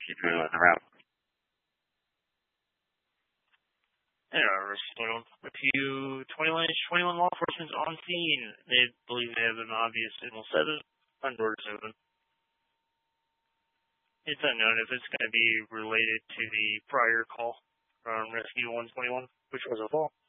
keep moving on the route. Yeah, with you 21 law enforcement on scene. They believe they have an obvious signal 7 on doors open. It's unknown if it's going to be related to the prior call from Rescue 121, which was a fall.